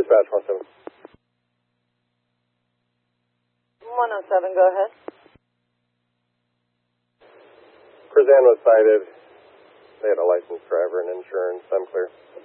Dispatch 17. 107, go ahead. Krzan was cited. They had a licensed driver and insurance. I'm clear.